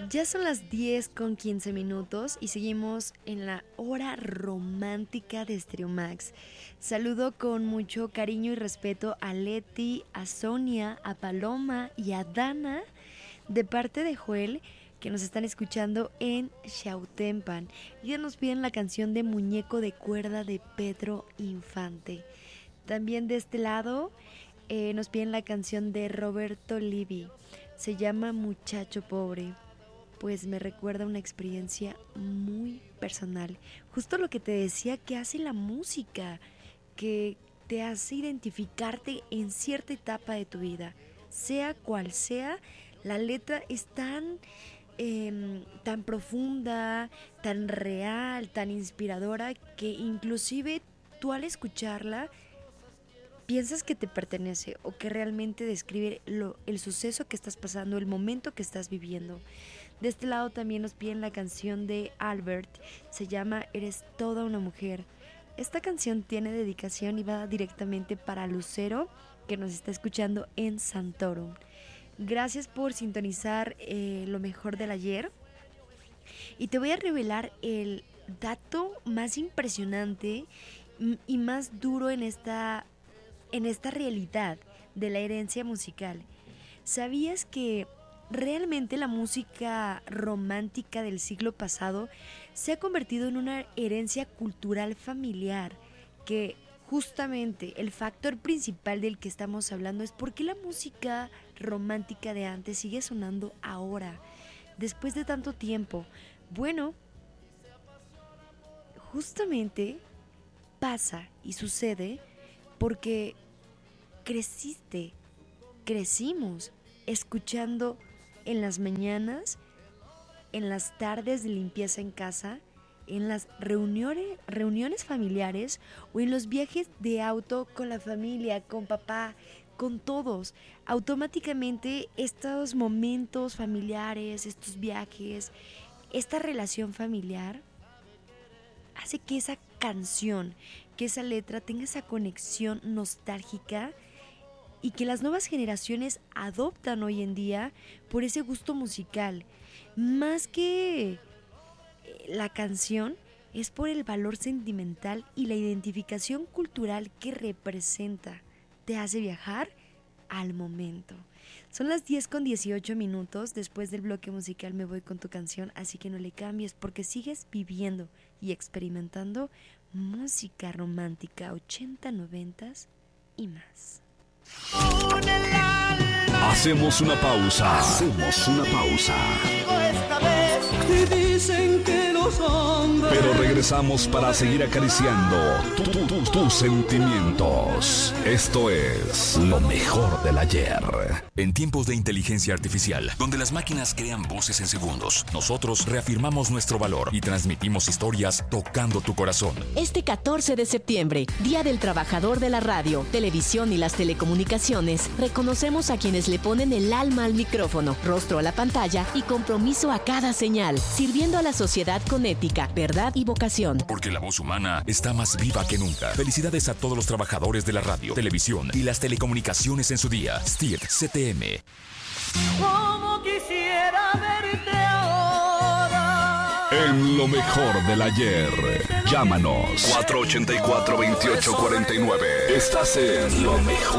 Ya son las 10:15 y seguimos en la hora romántica de Stereo Max. Saludo con mucho cariño y respeto a Leti, a Sonia, a Paloma y a Dana de parte de Joel, que nos están escuchando en Xautempan. Ellos nos piden la canción de Muñeco de Cuerda de Pedro Infante. También de este lado nos piden la canción de Roberto Livi. Se llama Muchacho Pobre. Pues me recuerda una experiencia muy personal. Justo lo que te decía que hace la música, que te hace identificarte en cierta etapa de tu vida. Sea cual sea, la letra es tan profunda, tan real, tan inspiradora, que inclusive tú al escucharla piensas que te pertenece o que realmente describe el suceso que estás pasando, el momento que estás viviendo. De este lado también nos piden la canción de Albert, se llama Eres Toda una Mujer. Esta canción tiene dedicación y va directamente para Lucero, que nos está escuchando en Santorum. Gracias por sintonizar lo mejor del ayer. Y te voy a revelar el dato más impresionante y más duro en esta realidad de la herencia musical. ¿Sabías que realmente la música romántica del siglo pasado se ha convertido en una herencia cultural familiar? Que justamente el factor principal del que estamos hablando es por qué la música romántica de antes sigue sonando ahora, después de tanto tiempo. Bueno, justamente pasa y sucede porque crecimos escuchando en las mañanas, en las tardes de limpieza en casa, en las reuniones familiares o en los viajes de auto con la familia, con papá, con todos. Automáticamente estos momentos familiares, estos viajes, esta relación familiar hace que esa canción, que esa letra tenga esa conexión nostálgica y que las nuevas generaciones adoptan hoy en día por ese gusto musical. Más que la canción, es por el valor sentimental y la identificación cultural que representa. Te hace viajar al momento. Son las 10:18. Después del bloque musical me voy con tu canción, así que no le cambies porque sigues viviendo y experimentando música romántica 80, 90 y más. Hacemos una pausa. Dicen que los hombres... Pero regresamos para seguir acariciando tus sentimientos. Esto es lo mejor del ayer. En tiempos de inteligencia artificial, donde las máquinas crean voces en segundos, nosotros reafirmamos nuestro valor y transmitimos historias tocando tu corazón. Este 14 de septiembre, Día del Trabajador de la Radio, Televisión y las Telecomunicaciones, reconocemos a quienes le ponen el alma al micrófono, rostro a la pantalla y compromiso a cada señal, sirviendo a la sociedad con ética, verdad y vocación. Porque la voz humana está más viva que nunca. Felicidades a todos los trabajadores de la radio, televisión y las telecomunicaciones en su día. Steve CTM. Como quisiera verte ahora. En lo mejor del ayer. Llámanos 484-2849. Estás en lo mejor